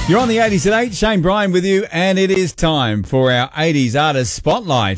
You're on the 80s at 8, Shane Bryan with you, and it is time for our 80s Artist Spotlight.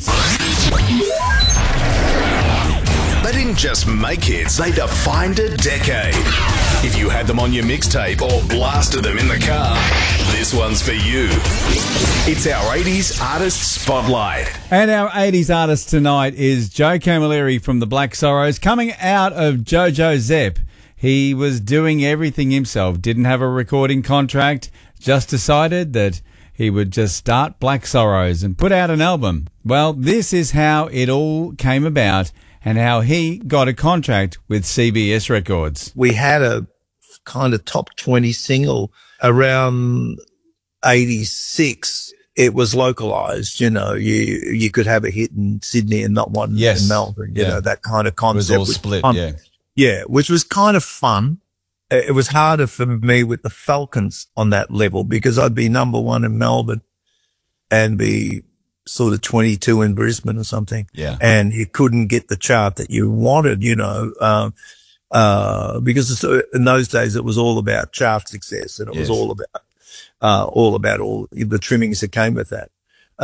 They didn't just make hits, they defined a decade. If you had them on your mixtape or blasted them in the car, this one's for you. It's our 80s Artist Spotlight. And our 80s artist tonight is Joe Camilleri from the Black Sorrows, coming out of JoJo Zepp. He was doing everything himself, didn't have a recording contract, just decided that he would just start Black Sorrows and put out an album. Well, this is how it all came about and how he got a contract with CBS Records. We had a kind of top 20 single around 86. It was localized, you know, you could have a hit in Sydney and not one in Melbourne, you know, that kind of concept. It was all split, fun. Yeah, which was kind of fun. It was harder for me with the Falcons on that level because I'd be number one in Melbourne and be sort of 22 in Brisbane or something. Yeah. And you couldn't get the chart that you wanted, you know, because in those days it was all about chart success and it was all about all the trimmings that came with that.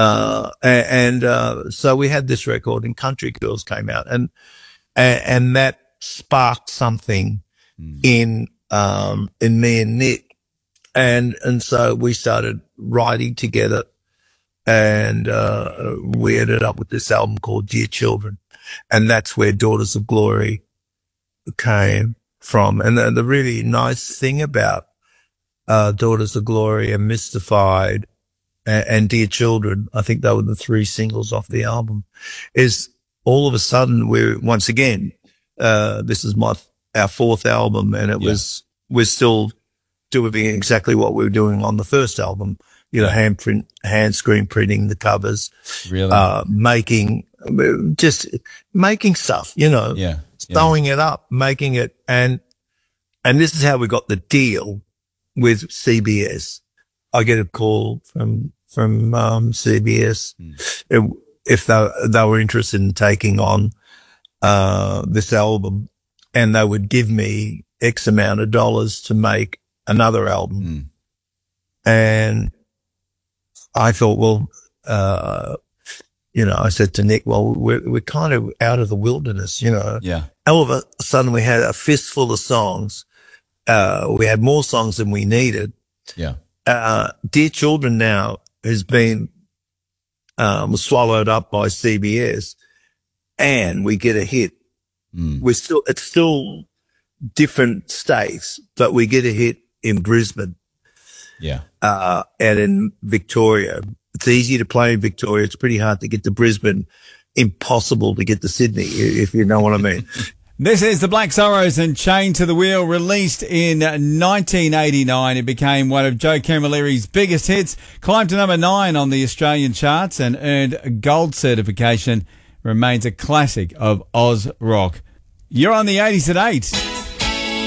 So we had this record and Country Girls came out and that sparked something in me and Nick. And so we started writing together and, we ended up with this album called Dear Children. And that's where Daughters of Glory came from. And the really nice thing about, Daughters of Glory and Mystified and Dear Children, I think they were the three singles off the album, is all of a sudden once again, this is our fourth album and we're still doing exactly what we were doing on the first album, you know, hand screen printing the covers, making stuff, you know, throwing it up, making it. And this is how we got the deal with CBS. I get a call from CBS if they were interested in taking on this album, and they would give me X amount of dollars to make another album. And I thought, well, you know, I said to Nick, well, we're kind of out of the wilderness, you know. Yeah. All of a sudden we had a fistful of songs. We had more songs than we needed. Yeah. Dear Children now has been swallowed up by CBS, and we get a hit. It's still different states, but we get a hit in Brisbane. Yeah. And in Victoria. It's easy to play in Victoria. It's pretty hard to get to Brisbane. Impossible to get to Sydney, if you know what I mean. This is the Black Sorrows and Chained to the Wheel, released in 1989. It became one of Joe Camilleri's biggest hits, climbed to number 9 on the Australian charts and earned a gold certification. Remains a classic of Oz rock. You're on the 80s at 8.